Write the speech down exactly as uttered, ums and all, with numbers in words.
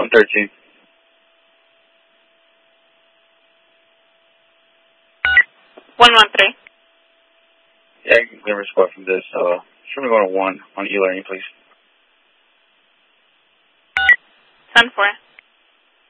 one thirteen. one one three. Yeah, I can clear my squad from this. Uh, show me going to one on e-learning, please. ten four.